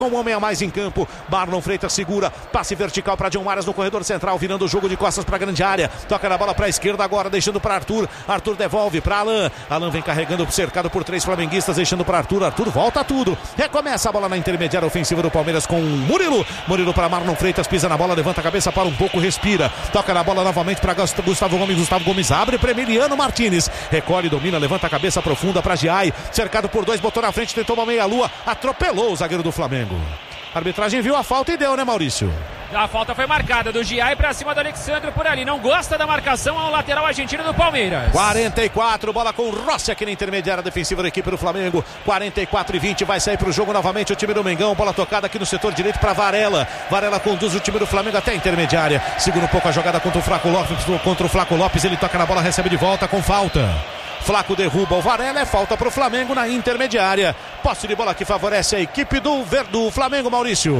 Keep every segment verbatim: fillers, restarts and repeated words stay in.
Um homem a mais em campo, Marlon Freitas segura, passe vertical para John Arias no corredor central, virando o jogo de costas para a grande área, toca na bola para a esquerda agora, deixando para Arthur, Arthur devolve para Alan, Alan vem carregando, cercado por três flamenguistas, deixando para Arthur, Arthur volta tudo, recomeça a bola na intermediária ofensiva do Palmeiras com Murilo, Murilo para Marlon Freitas, pisa na bola, levanta a cabeça, para um pouco, respira, toca na bola novamente para Gustavo Gomes, Gustavo Gomes abre para Emiliano Martinez, recolhe, domina, levanta a cabeça profunda para Giai, cercado por dois, botou na frente, tentou uma meia-lua, atropelou o zagueiro do Flamengo. A arbitragem viu a falta e deu, né, Maurício? A falta foi marcada do Giai pra cima do Alexandre por ali. Não gosta da marcação ao lateral argentino do Palmeiras. quarenta e quatro, bola com o Rossi aqui na intermediária defensiva da equipe do Flamengo. quarenta e quatro e vinte, vai sair pro jogo novamente o time do Mengão. Bola tocada aqui no setor direito para Varela. Varela conduz o time do Flamengo até a intermediária. Segura um pouco a jogada contra o Flaco Lopes. Contra o Flaco Lopes, ele toca na bola, recebe de volta com falta. Flaco derruba o Varela, é falta para o Flamengo na intermediária. Posse de bola que favorece a equipe do, do Flamengo, Maurício.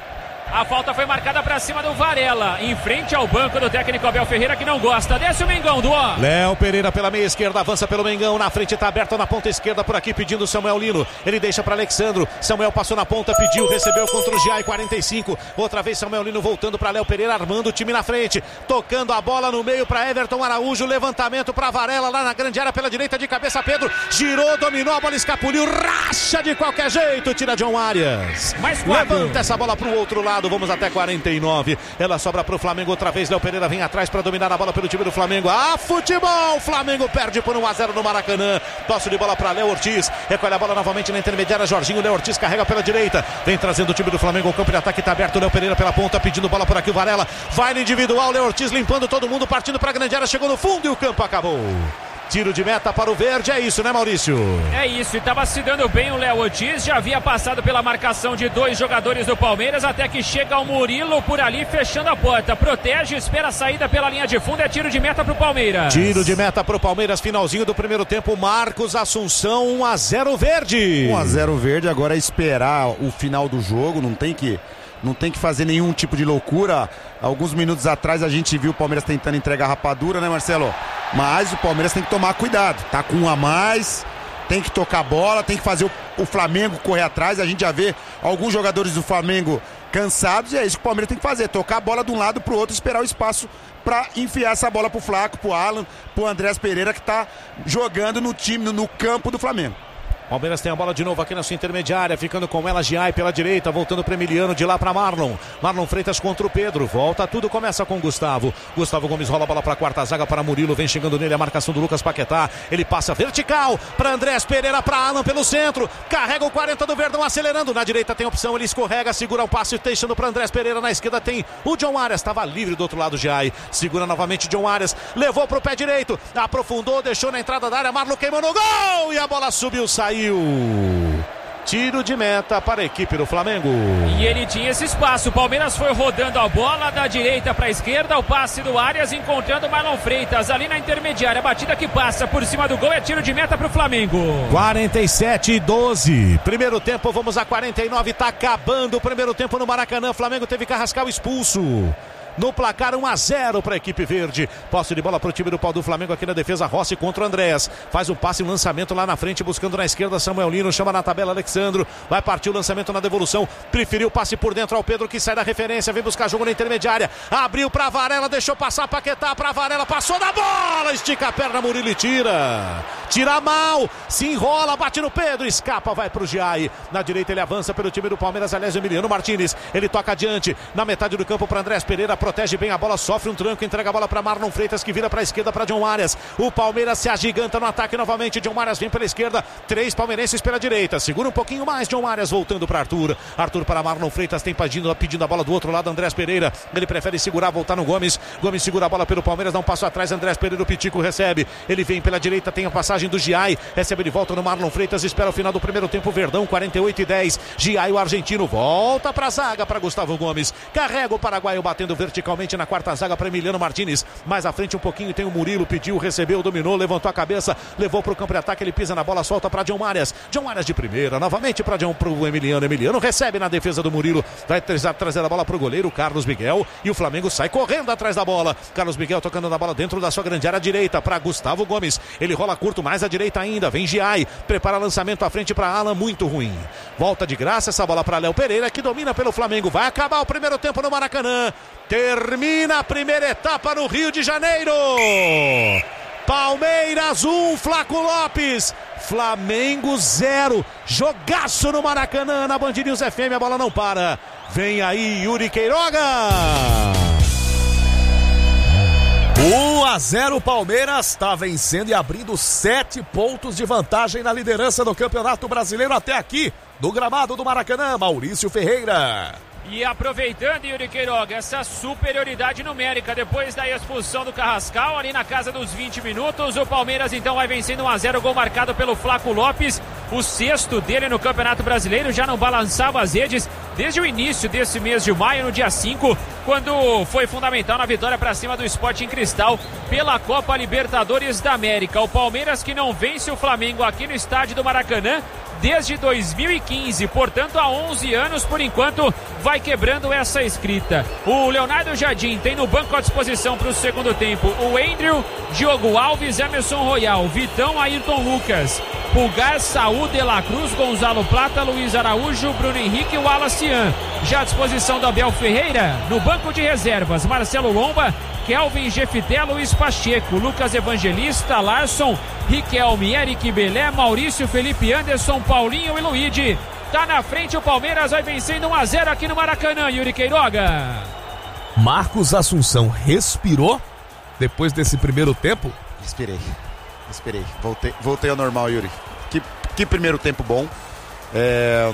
A falta foi marcada para cima do Varela, em frente ao banco do técnico Abel Ferreira, que não gosta. Desce o Mengão, do ó. Léo Pereira pela meia esquerda, avança pelo Mengão, na frente está aberto na ponta esquerda por aqui, pedindo Samuel Lino. Ele deixa para Alexandro, Samuel passou na ponta, pediu, recebeu contra o Giai, quarenta e cinco. Outra vez Samuel Lino voltando para Léo Pereira, armando o time na frente, tocando a bola no meio para Everton Araújo, levantamento para Varela lá na grande área pela direita de cabeça, Pedro girou, dominou, a bola escapuliu, racha de qualquer jeito, tira John Arias. Mais quatro. Levanta essa bola para o outro lado. Vamos até quarenta e nove. Ela sobra para o Flamengo outra vez. Léo Pereira vem atrás para dominar a bola pelo time do Flamengo. Ah, futebol! O Flamengo perde por um a zero no Maracanã. Tosse de bola para Léo Ortiz. Recolhe a bola novamente na intermediária. Jorginho, Léo Ortiz carrega pela direita. Vem trazendo o time do Flamengo. O campo de ataque está aberto. Léo Pereira pela ponta pedindo bola por aqui. O Varela vai no individual. Léo Ortiz limpando todo mundo. Partindo para a grande área. Chegou no fundo e o campo acabou. Tiro de meta para o verde, é isso, né, Maurício? É isso, e estava se dando bem o Léo Ortiz, já havia passado pela marcação de dois jogadores do Palmeiras, até que chega o Murilo por ali, fechando a porta, protege, espera a saída pela linha de fundo, é tiro de meta para o Palmeiras. Tiro de meta para o Palmeiras, finalzinho do primeiro tempo, Marcos Assunção, um a zero verde. um a zero verde, agora é esperar o final do jogo, não tem que... Não tem que fazer nenhum tipo de loucura. Alguns minutos atrás a gente viu o Palmeiras tentando entregar rapadura, né, Marcelo? Mas o Palmeiras tem que tomar cuidado. Tá com um a mais, tem que tocar a bola, tem que fazer o, o Flamengo correr atrás. A gente já vê alguns jogadores do Flamengo cansados e é isso que o Palmeiras tem que fazer. Tocar a bola de um lado pro outro, esperar o espaço para enfiar essa bola pro Flaco, pro Alan, pro Andrés Pereira, que tá jogando no time, no, no campo do Flamengo. Palmeiras tem a bola de novo aqui na sua intermediária, ficando com ela Giai pela direita, voltando para Emiliano, de lá para Marlon. Marlon Freitas contra o Pedro, volta tudo, começa com Gustavo. Gustavo Gomes rola a bola para a quarta zaga para Murilo, vem chegando nele a marcação do Lucas Paquetá. Ele passa vertical para Andrés Pereira, para Alan pelo centro, carrega o quarenta do Verdão acelerando. Na direita tem opção, ele escorrega, segura o passe, deixando para Andrés Pereira. Na esquerda tem o John Arias, estava livre do outro lado Giai. Segura novamente John Arias, levou para o pé direito, aprofundou, deixou na entrada da área, Marlon queimou no gol e a bola subiu, saiu. Tiro de meta para a equipe do Flamengo. E ele tinha esse espaço. O Palmeiras foi rodando a bola da direita para a esquerda. O passe do Arias encontrando o Marlon Freitas ali na intermediária. A batida que passa por cima do gol é tiro de meta para o Flamengo. quarenta e sete e doze. Primeiro tempo, vamos a quarenta e nove. Está acabando o primeiro tempo no Maracanã. Flamengo teve Carrascal expulso. No placar um a zero para a equipe verde. Posse de bola para o time do pau do Flamengo aqui na defesa. Rossi contra o Andrés. Faz um passe e um lançamento lá na frente, buscando na esquerda Samuel Lino. Chama na tabela Alexandro. Vai partir o lançamento na devolução. Preferiu o passe por dentro ao Pedro, que sai da referência. Vem buscar jogo na intermediária. Abriu para Varela, deixou passar Paquetá para Varela. Passou da bola. Estica a perna, Murilo e tira. Tira mal. Se enrola, bate no Pedro. Escapa, vai para o Giai. Na direita ele avança pelo time do Palmeiras. Aliás, Emiliano Martinez. Ele toca adiante. Na metade do campo para Andrés Pereira. Protege bem a bola, sofre um tranco, entrega a bola para Marlon Freitas, que vira para a esquerda para John Arias. O Palmeiras se agiganta no ataque novamente. John Arias vem pela esquerda, três palmeirenses pela direita. Segura um pouquinho mais, John Arias voltando para Arthur. Arthur para Marlon Freitas, tem pedindo, pedindo a bola do outro lado, Andrés Pereira. Ele prefere segurar, voltar no Gomes. Gomes segura a bola pelo Palmeiras, dá um passo atrás. Andrés Pereira, o Pitico recebe. Ele vem pela direita, tem a passagem do Giai. Recebe de volta no Marlon Freitas, espera o final do primeiro tempo. Verdão, quarenta e oito e dez. Giai, o argentino, volta para a zaga para Gustavo Gomes. Carrega o paraguaio batendo verticalmente na quarta zaga para Emiliano Martinez. Mais à frente um pouquinho tem o Murilo, pediu, recebeu, dominou, levantou a cabeça, levou para o campo de ataque, ele pisa na bola, solta para John Arias. John Arias de primeira, novamente para o Emiliano. Emiliano recebe na defesa do Murilo, vai trazer a bola para o goleiro Carlos Miguel e o Flamengo sai correndo atrás da bola. Carlos Miguel tocando na bola dentro da sua grande área direita para Gustavo Gomes. Ele rola curto, mais à direita ainda, vem Giai, prepara lançamento à frente para Alan, muito ruim. Volta de graça essa bola para Léo Pereira, que domina pelo Flamengo. Vai acabar o primeiro tempo no Maracanã. Termina a primeira etapa no Rio de Janeiro. Palmeiras um, Flaco Lopes. Flamengo zero. Jogaço no Maracanã, na Band News F M, a bola não para. Vem aí Yuri Queiroga. um a zero, Palmeiras está vencendo e abrindo sete pontos de vantagem na liderança do Campeonato Brasileiro até aqui, no gramado do Maracanã. Maurício Ferreira. E aproveitando, Yuri Queiroga, essa superioridade numérica depois da expulsão do Carrascal, ali na casa dos vinte minutos, o Palmeiras então vai vencendo um a zero, gol marcado pelo Flaco Lopes, o sexto dele no Campeonato Brasileiro, já não balançava as redes desde o início desse mês de maio, no dia cinco, quando foi fundamental na vitória para cima do Sporting Cristal pela Copa Libertadores da América. O Palmeiras que não vence o Flamengo aqui no estádio do Maracanã desde dois mil e quinze, portanto há onze anos por enquanto, vai quebrando essa escrita. O Leonardo Jardim tem no banco à disposição para o segundo tempo o Andrew, Diogo Alves, Emerson Royal, Vitão, Ayrton Lucas, Pulgar, Saúl, De La Cruz, Gonzalo Plata, Luiz Araújo, Bruno Henrique e Wallace Ian. Já à disposição do Abel Ferreira, no banco de reservas, Marcelo Lomba, Kelvin, Jefité, Luiz Pacheco, Lucas Evangelista, Larson, Riquelme, Eric Belé, Maurício, Felipe Anderson, Paulinho e Luigi. Tá na frente o Palmeiras, vai vencendo um a zero aqui no Maracanã, Yuri Queiroga. Marcos Assunção respirou depois desse primeiro tempo? Respirei, respirei. Voltei, voltei ao normal, Yuri. Que, que primeiro tempo bom. É...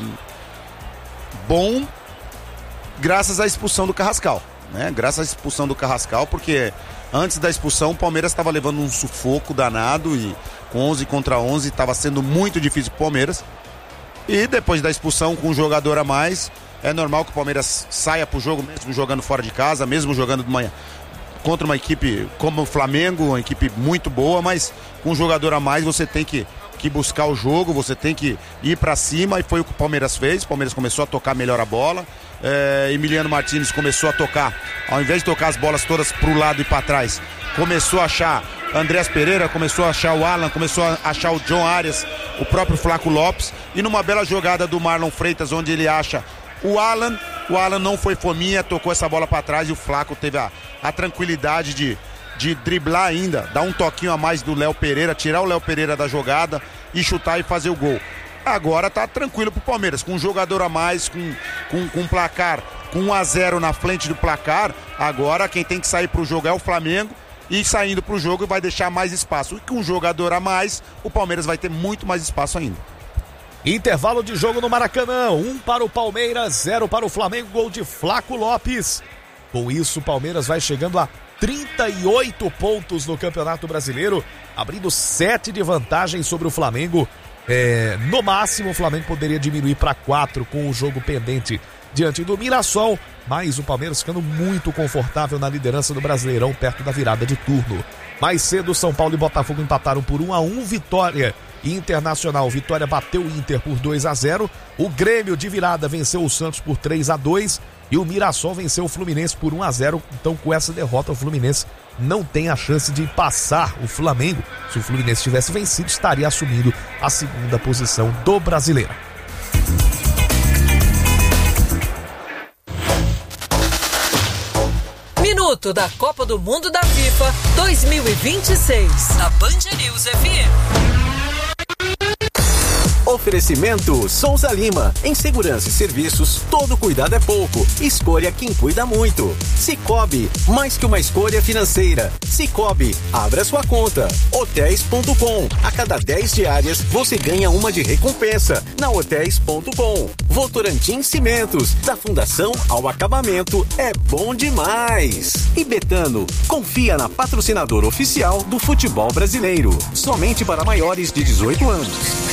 Bom graças à expulsão do Carrascal. Né? Graças à expulsão do Carrascal, porque antes da expulsão o Palmeiras estava levando um sufoco danado e com onze contra onze estava sendo muito difícil para o Palmeiras. E depois da expulsão, com um jogador a mais, é normal que o Palmeiras saia pro jogo, mesmo jogando fora de casa, mesmo jogando de manhã contra uma equipe como o Flamengo, uma equipe muito boa, mas com um jogador a mais você tem que, que buscar o jogo, você tem que ir para cima, e foi o que o Palmeiras fez. O Palmeiras começou a tocar melhor a bola, é, Emiliano Martins começou a tocar, ao invés de tocar as bolas todas pro lado e para trás, começou a achar Andrés Pereira, começou a achar o Alan, começou a achar o John Arias, o próprio Flaco Lopes, e numa bela jogada do Marlon Freitas, onde ele acha o Alan, o Alan não foi fominha, tocou essa bola para trás e o Flaco teve a, a tranquilidade de, de driblar ainda, dar um toquinho a mais do Léo Pereira, tirar o Léo Pereira da jogada e chutar e fazer o gol. Agora tá tranquilo pro Palmeiras, com um jogador a mais, com, com, com um placar, com um a zero na frente do placar. Agora quem tem que sair pro jogo é o Flamengo, e saindo pro jogo vai deixar mais espaço. E com um jogador a mais, o Palmeiras vai ter muito mais espaço ainda. Intervalo de jogo no Maracanã, um para o Palmeiras, zero para o Flamengo, gol de Flaco Lopes. Com isso, o Palmeiras vai chegando a trinta e oito pontos no Campeonato Brasileiro, abrindo sete de vantagem sobre o Flamengo. É, no máximo, o Flamengo poderia diminuir para quatro com o jogo pendente diante do Mirassol, mas o Palmeiras ficando muito confortável na liderança do Brasileirão perto da virada de turno. Mais cedo, São Paulo e Botafogo empataram por um a um, Vitória e Internacional. Vitória bateu o Inter por dois a zero, o Grêmio de virada venceu o Santos por três a dois e o Mirassol venceu o Fluminense por um a zero. Então, com essa derrota, o Fluminense não tem a chance de passar o Flamengo. Se o Fluminense tivesse vencido, estaria assumindo a segunda posição do Brasileiro. Minuto da Copa do Mundo da FIFA dois mil e vinte e seis, na Band News F M. Oferecimento Souza Lima. Em segurança e serviços, todo cuidado é pouco. Escolha quem cuida muito. Sicoob, mais que uma escolha financeira. Sicoob, abra sua conta. Hotéis ponto com. A cada dez diárias, você ganha uma de recompensa na Hotéis ponto com. Votorantim Cimentos, da fundação ao acabamento, é bom demais. E Betano, confia na patrocinadora oficial do futebol brasileiro. Somente para maiores de dezoito anos.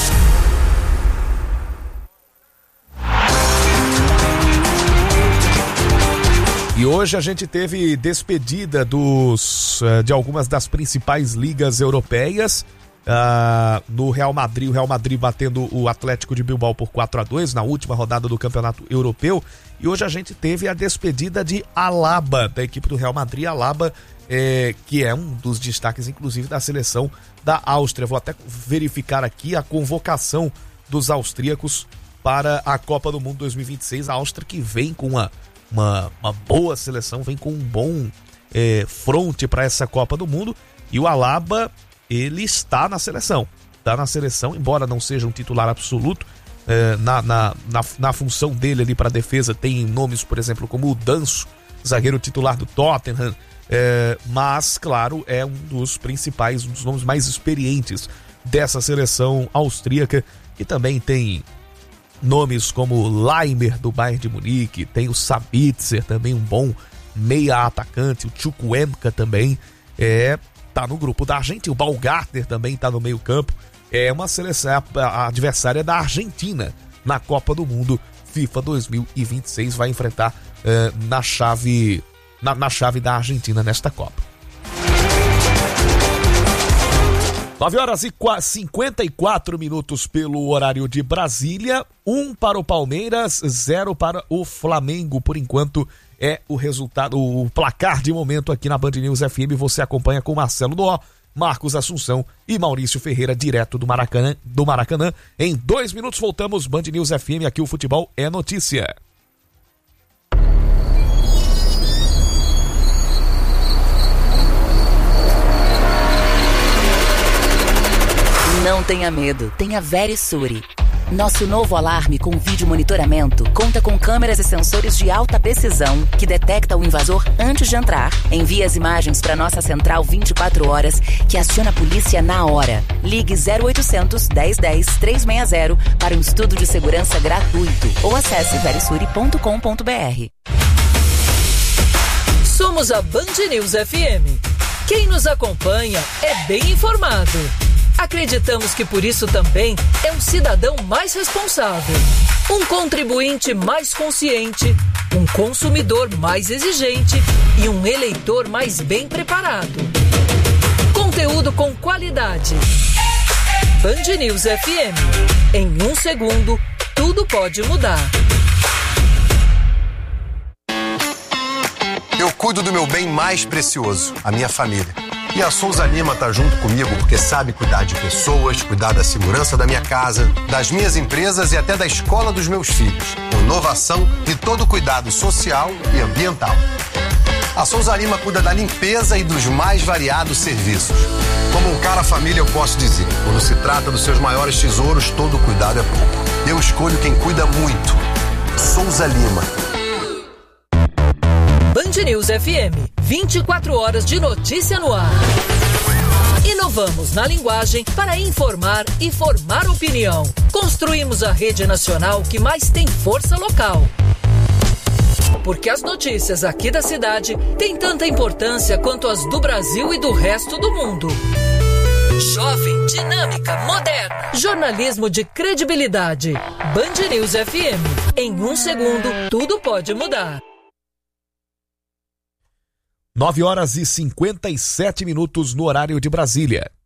E hoje a gente teve despedida dos, de algumas das principais ligas europeias. Uh, no Real Madrid, o Real Madrid batendo o Atlético de Bilbao por quatro a dois na última rodada do Campeonato Europeu. E hoje a gente teve a despedida de Alaba, da equipe do Real Madrid. Alaba é, que é um dos destaques, inclusive, da seleção da Áustria. Vou até verificar aqui a convocação dos austríacos para a Copa do Mundo dois mil e vinte e seis. A Áustria que vem com uma, uma, uma boa seleção, vem com um bom é, fronte para essa Copa do Mundo. E o Alaba, ele está na seleção. Está na seleção, embora não seja um titular absoluto. É, na, na, na, na função dele ali para a defesa tem nomes, por exemplo, como o Danso, zagueiro titular do Tottenham. É, mas, claro, é um dos principais, um dos nomes mais experientes dessa seleção austríaca, que também tem nomes como o Leimer do Bayern de Munique, tem o Sabitzer, também um bom meia atacante, o Chukwuemeka também é, tá no grupo da Argentina, o Baumgartner também tá no meio campo. É uma seleção, a adversária da Argentina na Copa do Mundo FIFA dois mil e vinte e seis, vai enfrentar é, na chave na, na chave da Argentina nesta Copa. nove horas e cinquenta e quatro minutos pelo horário de Brasília, um para o Palmeiras, zero para o Flamengo. Por enquanto é o resultado, o placar de momento aqui na Band News F M. Você acompanha com Marcelo Noó, Marcos Assunção e Maurício Ferreira, direto do Maracanã. Do Maracanã. Em dois minutos voltamos, Band News F M, aqui o futebol é notícia. Não tenha medo, tenha Verisure. Nosso novo alarme com vídeo monitoramento conta com câmeras e sensores de alta precisão que detecta o invasor antes de entrar. Envia as imagens para nossa central vinte e quatro horas, que aciona a polícia na hora. Ligue zero oitocentos, dez dez, trezentos e sessenta para um estudo de segurança gratuito ou acesse verisure ponto com ponto b r. Somos a Band News F M. Quem nos acompanha é bem informado. Acreditamos que por isso também é um cidadão mais responsável, um contribuinte mais consciente, um consumidor mais exigente e um eleitor mais bem preparado. Conteúdo com qualidade. Band News F M. Em um segundo, tudo pode mudar. Eu cuido do meu bem mais precioso, a minha família. E a Souza Lima tá junto comigo porque sabe cuidar de pessoas, cuidar da segurança da minha casa, das minhas empresas e até da escola dos meus filhos. Com inovação e todo cuidado social e ambiental. A Souza Lima cuida da limpeza e dos mais variados serviços. Como um cara família eu posso dizer, quando se trata dos seus maiores tesouros, todo cuidado é pouco. Eu escolho quem cuida muito. Souza Lima. Band News F M, vinte e quatro horas de notícia no ar. Inovamos na linguagem para informar e formar opinião. Construímos a rede nacional que mais tem força local. Porque as notícias aqui da cidade têm tanta importância quanto as do Brasil e do resto do mundo. Jovem, dinâmica, moderna. Jornalismo de credibilidade. Band News F M. Em um segundo, tudo pode mudar. nove horas e cinquenta e sete minutos no horário de Brasília.